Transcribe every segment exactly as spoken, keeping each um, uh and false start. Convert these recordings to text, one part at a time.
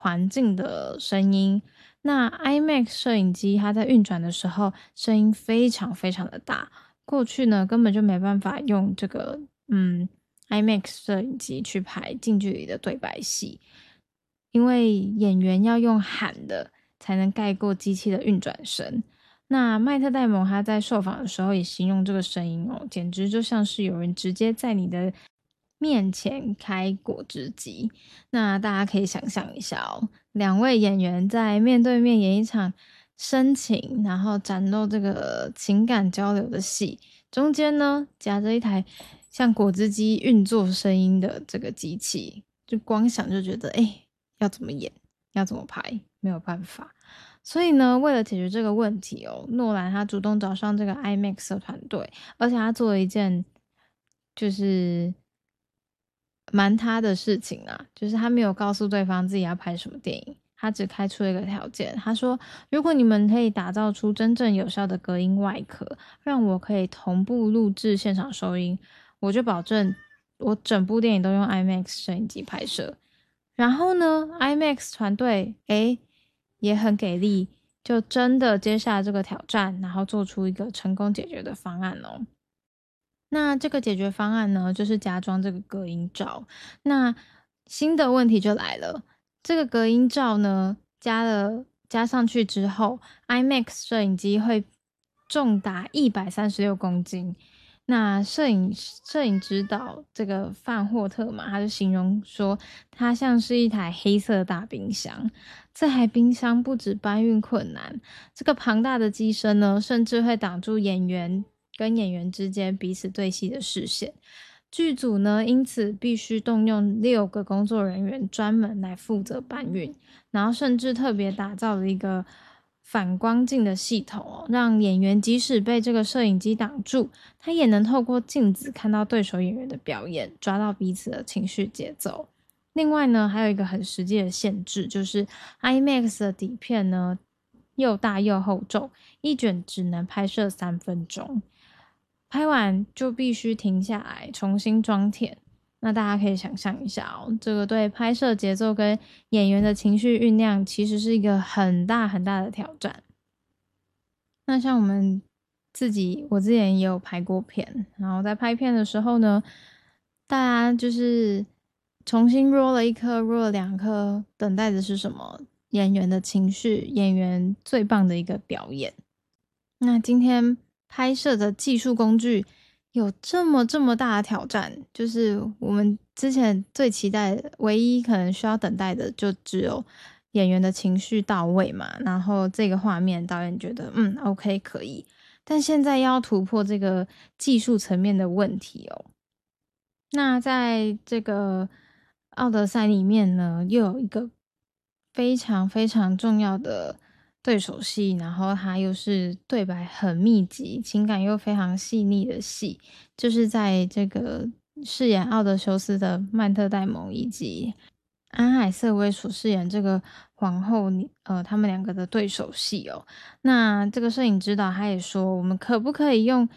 环境的声音。那 IMAX 摄影机它在运转的时候，声音非常非常的大。过去呢，根本就没办法用这个嗯 IMAX 摄影机去拍近距离的对白戏，因为演员要用喊的才能盖过机器的运转声。那麦特戴蒙他在受访的时候也形容这个声音哦，简直就像是有人直接在你的面前开果汁机。那大家可以想象一下哦，两位演员在面对面演一场深情，然后展露这个情感交流的戏，中间呢夹着一台像果汁机运作声音的这个机器，就光想就觉得，哎、欸，要怎么演，要怎么拍，没有办法。所以呢，为了解决这个问题哦，诺兰他主动找上这个 IMAX 的团队，而且他做了一件就是蛮他的事情啊，就是他没有告诉对方自己要拍什么电影，他只开出了一个条件，他说如果你们可以打造出真正有效的隔音外壳，让我可以同步录制现场收音，我就保证我整部电影都用 IMAX 摄影机拍摄。然后呢 IMAX 团队诶也很给力，就真的接下了这个挑战，然后做出一个成功解决的方案哦。那这个解决方案呢，就是加装这个隔音罩。那新的问题就来了，这个隔音罩呢，加了加上去之后 ，IMAX 摄影机会重达一百三十六公斤。那摄影摄影指导这个范霍特嘛，他就形容说，它像是一台黑色的大冰箱。这台冰箱不止搬运困难，这个庞大的机身呢，甚至会挡住演员跟演员之间彼此对戏的视线。剧组呢，因此必须动用六个工作人员专门来负责搬运，然后甚至特别打造了一个反光镜的系统哦，让演员即使被这个摄影机挡住，他也能透过镜子看到对手演员的表演，抓到彼此的情绪节奏。另外呢，还有一个很实际的限制，就是 IMAX 的底片呢又大又厚重，一卷只能拍摄三分钟，拍完就必须停下来重新装填。那大家可以想象一下哦，这个对拍摄节奏跟演员的情绪酝酿，其实是一个很大很大的挑战。那像我们自己，我之前也有拍过片，然后在拍片的时候呢，大家就是重新 roll 了一颗 roll 了两颗，等待的是什么？演员的情绪，演员最棒的一个表演。那今天拍摄的技术工具有这么这么大的挑战，就是我们之前最期待的，唯一可能需要等待的就只有演员的情绪到位嘛，然后这个画面导演觉得嗯 OK 可以，但现在要突破这个技术层面的问题哦。那在这个奥德赛里面呢，又有一个非常非常重要的对手戏，然后它又是对白很密集，情感又非常细腻的戏，就是在这个饰演奥德修斯的曼特戴蒙以及安海瑟薇所饰演这个皇后，呃，他们两个的对手戏哦。那这个摄影指导他也说，我们可不可以用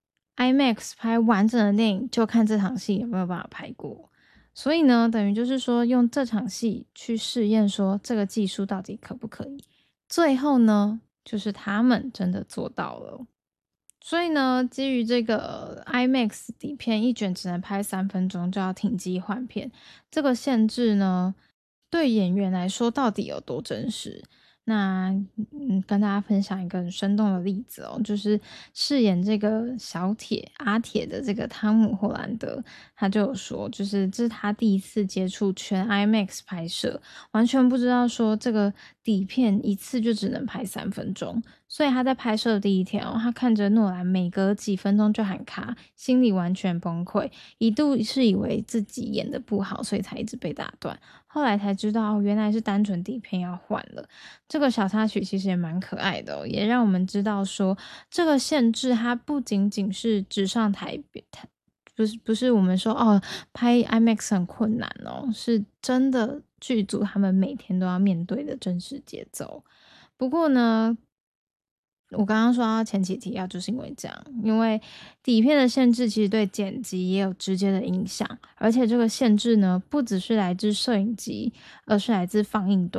IMAX 拍完整的电影，就看这场戏有没有办法拍过。所以呢，等于就是说用这场戏去试验说这个技术到底可不可以。最后呢，就是他们真的做到了。所以呢，基于这个 IMAX 底片一卷只能拍三分钟就要停机换片，这个限制呢，对演员来说到底有多真实？那嗯，跟大家分享一个很生动的例子哦，就是饰演这个小铁阿铁的这个汤姆·霍兰德，他就有说，就是这是他第一次接触全 IMAX 拍摄，完全不知道说这个底片一次就只能拍三分钟，所以他在拍摄的第一天哦，他看着诺兰每隔几分钟就喊卡，心里完全崩溃，一度是以为自己演的不好，所以才一直被打断。后来才知道，原来是单纯底片要换了。这个小插曲其实也蛮可爱的哦，也让我们知道说，这个限制它不仅仅是纸上台台，不是不是我们说哦，拍 IMAX 很困难哦，是真的剧组他们每天都要面对的真实节奏。不过呢， 我刚刚说到前期提要，就是因为这样，因为底片的限制其实对剪辑也有直接的影响，而且这个限制呢，不只是来自摄影机，而是来自放映端。